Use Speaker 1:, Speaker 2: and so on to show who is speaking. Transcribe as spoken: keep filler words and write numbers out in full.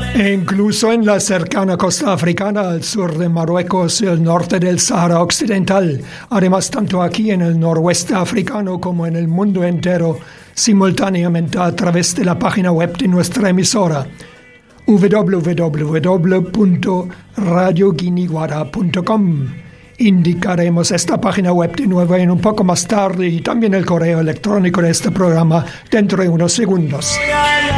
Speaker 1: E incluso en la cercana costa africana, al sur de Marruecos y el norte del Sahara Occidental. Además, tanto aquí en el noroeste africano como en el mundo entero, simultáneamente a través de la página web de nuestra emisora, w w w punto radio guiniguara punto com. Indicaremos esta página web de nuevo en un poco más tarde y también el correo electrónico de este programa dentro de unos segundos.